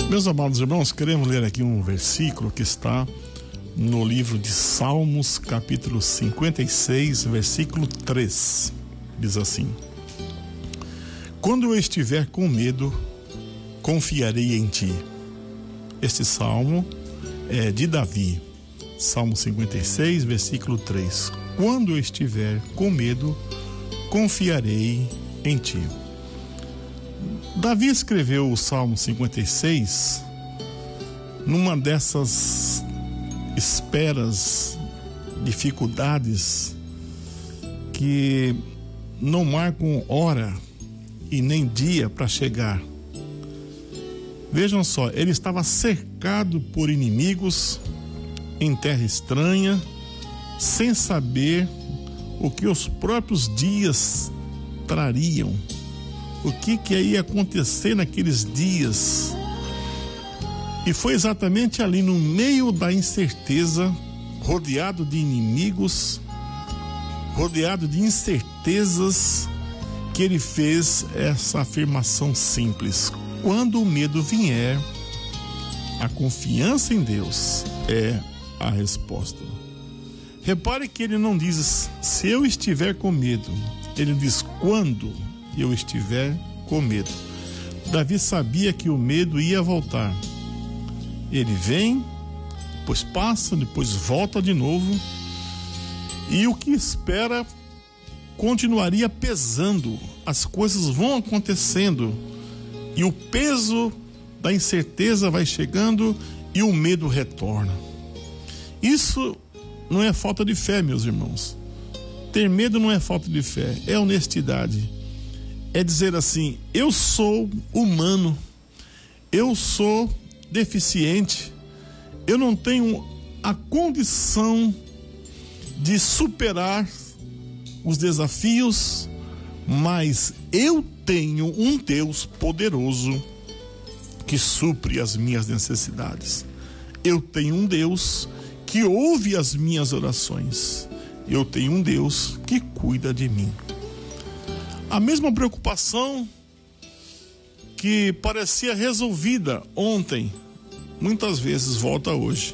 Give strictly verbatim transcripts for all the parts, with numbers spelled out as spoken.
Meus amados irmãos, queremos ler aqui um versículo que está no livro de Salmos, capítulo cinquenta e seis, versículo três. Diz assim: quando eu estiver com medo, confiarei em ti. Este salmo é de Davi. Salmo cinquenta e seis, versículo três. Quando eu estiver com medo, confiarei em ti. Davi escreveu o Salmo cinquenta e seis numa dessas esperas, dificuldades que não marcam hora e nem dia para chegar. Vejam só, ele estava cercado por inimigos em terra estranha, sem saber o que os próprios dias trariam, o que que ia acontecer naqueles dias. E foi exatamente ali no meio da incerteza, rodeado de inimigos, rodeado de incertezas, que ele fez essa afirmação simples: quando o medo vier, a confiança em Deus é a resposta. Repare que ele não diz se eu estiver com medo, ele diz quando eu estiver com medo. Davi sabia que o medo ia voltar. Ele vem, depois passa, depois volta de novo, e o que espera continuaria pesando. As coisas vão acontecendo e o peso da incerteza vai chegando e o medo retorna. Isso não é falta de fé, meus irmãos. Ter medo não é falta de fé, é honestidade. É dizer assim: eu sou humano, eu sou deficiente, eu não tenho a condição de superar os desafios, mas eu tenho um Deus poderoso que supre as minhas necessidades. Eu tenho um Deus que ouve as minhas orações. Eu tenho um Deus que cuida de mim. A mesma preocupação que parecia resolvida ontem, muitas vezes volta hoje.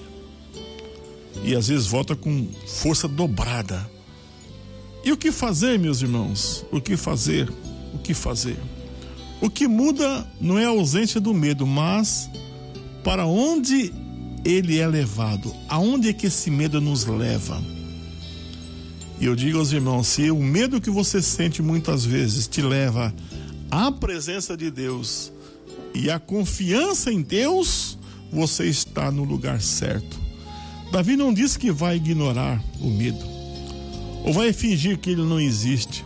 E às vezes volta com força dobrada. E o que fazer, meus irmãos? O que fazer? O que fazer? O que muda não é a ausência do medo, mas para onde ele é levado. Aonde é que esse medo nos leva? E eu digo aos irmãos, se o medo que você sente muitas vezes te leva à presença de Deus e à confiança em Deus, você está no lugar certo. Davi não disse que vai ignorar o medo ou vai fingir que ele não existe.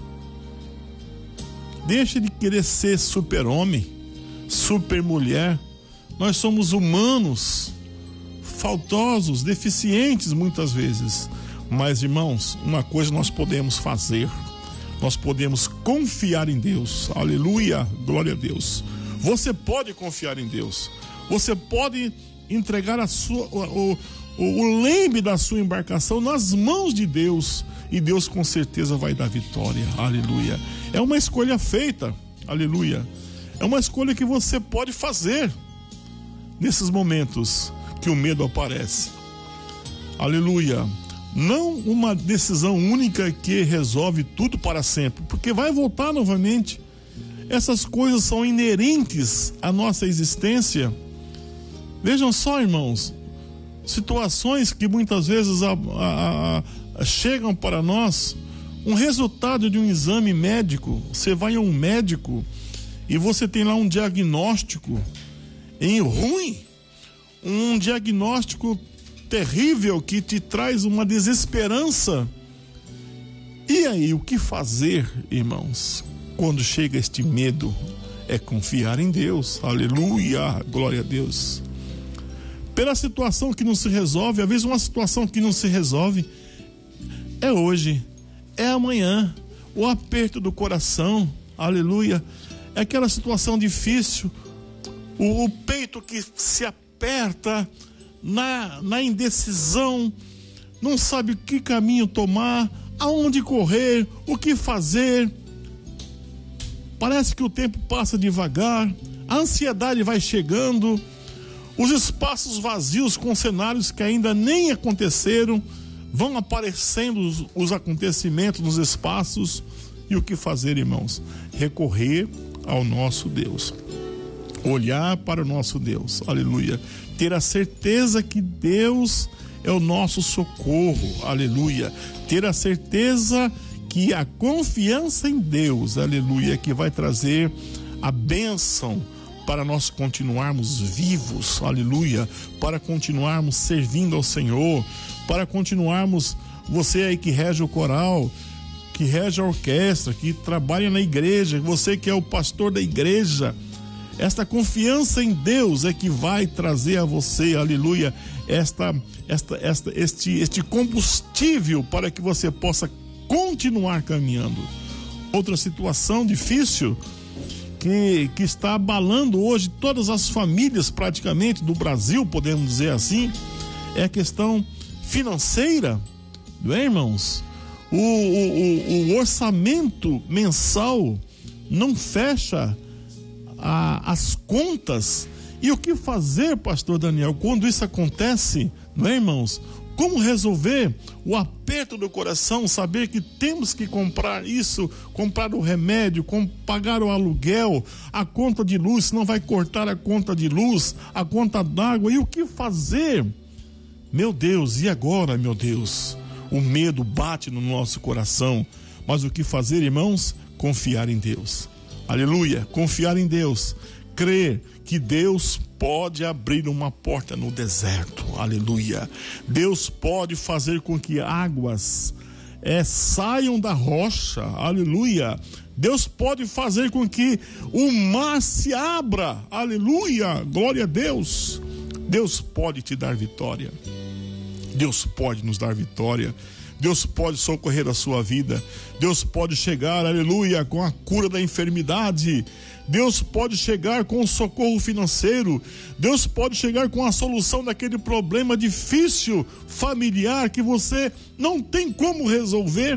Deixe de querer ser super-homem, super-mulher. Nós somos humanos, faltosos, deficientes muitas vezes. Mas, irmãos, uma coisa nós podemos fazer: nós podemos confiar em Deus. Aleluia, glória a Deus. Você pode confiar em Deus. Você pode entregar a sua, o, o, o leme da sua embarcação nas mãos de Deus, e Deus com certeza vai dar vitória. Aleluia. É uma escolha feita. Aleluia. É uma escolha que você pode fazer nesses momentos que o medo aparece. Aleluia. Não uma decisão única que resolve tudo para sempre, porque vai voltar novamente. Essas coisas são inerentes à nossa existência. Vejam só, irmãos, situações que muitas vezes a, a, a, chegam para nós, um resultado de um exame médico. Você vai a um médico e você tem lá um diagnóstico em ruim, um diagnóstico terrível que te traz uma desesperança. E aí, o que fazer, irmãos? Quando chega este medo, é confiar em Deus. Aleluia, glória a Deus. Pela situação que não se resolve, às vezes uma situação que não se resolve é hoje, é amanhã, o aperto do coração, aleluia, é aquela situação difícil, o, o peito que se aperta Na, na indecisão, não sabe que caminho tomar, aonde correr, o que fazer. Parece que o tempo passa devagar, a ansiedade vai chegando, Os espaços vazios com cenários que ainda nem aconteceram, vão aparecendo os, os acontecimentos nos espaços. E o que fazer, irmãos? Recorrer ao nosso Deus. Olhar para o nosso Deus, aleluia. Ter a certeza que Deus é o nosso socorro, aleluia. Ter a certeza que a confiança em Deus, aleluia, que vai trazer a bênção para nós continuarmos vivos, aleluia, para continuarmos servindo ao Senhor, para continuarmos, você aí que rege o coral, que rege a orquestra, que trabalha na igreja, você que é o pastor da igreja, esta confiança em Deus é que vai trazer a você, aleluia, esta, esta, esta, este, este combustível para que você possa continuar caminhando. Outra situação difícil que, que está abalando hoje todas as famílias praticamente do Brasil, podemos dizer assim, é a questão financeira, não é, irmãos? O, o, o, o orçamento mensal não fecha a, as contas. E o que fazer, pastor Daniel, quando isso acontece, não é, irmãos? Como resolver o aperto do coração, saber que temos que comprar isso, comprar o remédio, com, pagar o aluguel, a conta de luz, senão vai cortar a conta de luz, a conta d'água, e o que fazer? Meu Deus, e agora, meu Deus? O medo bate no nosso coração, mas o que fazer, irmãos? Confiar em Deus. Aleluia, confiar em Deus, crer que Deus pode abrir uma porta no deserto, aleluia. Deus pode fazer com que águas é, saiam da rocha, aleluia. Deus pode fazer com que o mar se abra, aleluia, glória a Deus. Deus pode te dar vitória, Deus pode nos dar vitória. Deus pode socorrer a sua vida. Deus pode chegar, aleluia, com a cura da enfermidade. Deus pode chegar com o socorro financeiro. Deus pode chegar com a solução daquele problema difícil, familiar, que você não tem como resolver.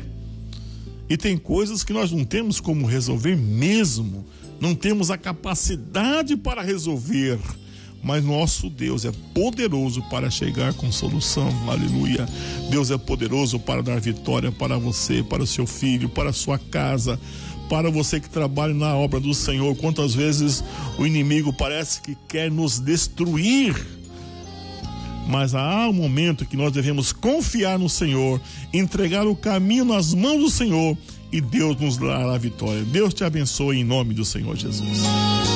E tem coisas que nós não temos como resolver mesmo. Não temos a capacidade para resolver. Mas nosso Deus é poderoso para chegar com solução, aleluia. Deus é poderoso para dar vitória para você, para o seu filho, para a sua casa, para você que trabalha na obra do Senhor. Quantas vezes o inimigo parece que quer nos destruir, mas há um momento que nós devemos confiar no Senhor, entregar o caminho nas mãos do Senhor, e Deus nos dará a vitória. Deus te abençoe em nome do Senhor Jesus.